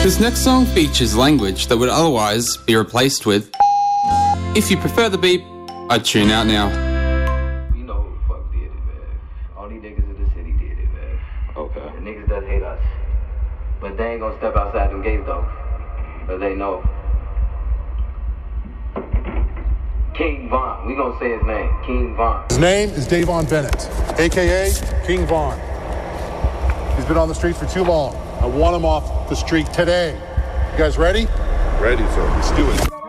This next song features language that would otherwise be replaced with. If you prefer the beep, I'd tune out now. You know who the fuck did it, man. All these niggas in the city did it, man. Okay. The niggas does hate us. But they ain't gonna step outside them gates, though. But they know. King Von. We gonna say his name. King Von. His name is Davon Bennett, a.k.a. King Von. He's been on the street for too long. I want him off the street today. You guys ready? Ready, sir. Let's do it.